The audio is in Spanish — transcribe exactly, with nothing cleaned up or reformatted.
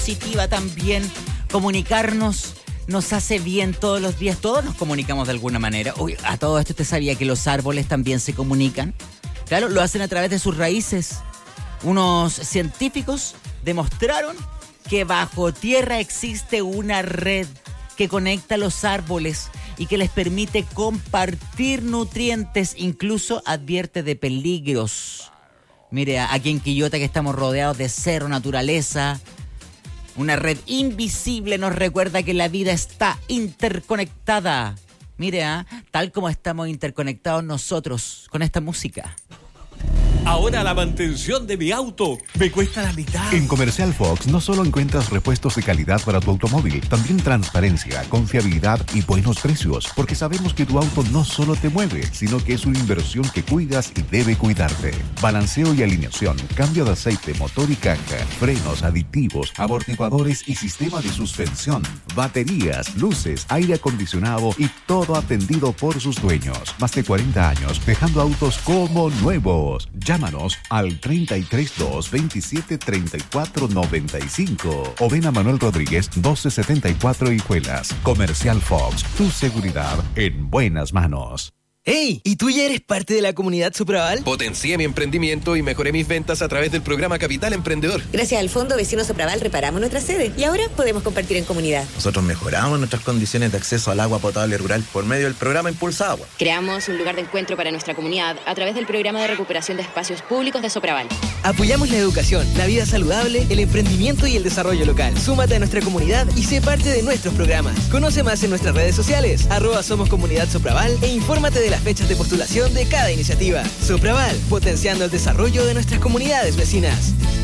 positiva también. Comunicarnos nos hace bien todos los días. Todos nos comunicamos de alguna manera. Uy, a todo esto, ¿usted sabía que los árboles también se comunican? Claro, lo hacen a través de sus raíces. Unos científicos demostraron que bajo tierra existe una red que conecta los árboles y que les permite compartir nutrientes, incluso advierte de peligros. Mire, aquí en Quillota, que estamos rodeados de cerro, naturaleza, una red invisible nos recuerda que la vida está interconectada. Mire, ¿eh? Tal como estamos interconectados nosotros con esta música. Ahora la mantención de mi auto me cuesta la mitad. En Comercial Fox no solo encuentras repuestos de calidad para tu automóvil, también transparencia, confiabilidad y buenos precios, porque sabemos que tu auto no solo te mueve, sino que es una inversión que cuidas y debe cuidarte. Balanceo y alineación, cambio de aceite, motor y caja, frenos, aditivos, amortiguadores y sistema de suspensión, baterías, luces, aire acondicionado y todo atendido por sus dueños. Más de cuarenta años dejando autos como nuevos. Llámanos al treinta y tres dos veintisiete treinta y cuatro noventa y cinco o ven a Manuel Rodríguez doce setenta y cuatro Hijuelas. Comercial Fox, tu seguridad en buenas manos. ¡Hey! ¿Y tú ya eres parte de la comunidad Sopraval? Potencié mi emprendimiento y mejoré mis ventas a través del programa Capital Emprendedor. Gracias al Fondo Vecino Sopraval reparamos nuestra sede y ahora podemos compartir en comunidad. Nosotros mejoramos nuestras condiciones de acceso al agua potable rural por medio del programa Impulsa Agua. Creamos un lugar de encuentro para nuestra comunidad a través del programa de recuperación de espacios públicos de Sopraval. Apoyamos la educación, la vida saludable, el emprendimiento y el desarrollo local. Súmate a nuestra comunidad y sé parte de nuestros programas. Conoce más en nuestras redes sociales, arroba Somos Comunidad Sopraval, e infórmate de las fechas de postulación de cada iniciativa. Sopraval, potenciando el desarrollo de nuestras comunidades vecinas.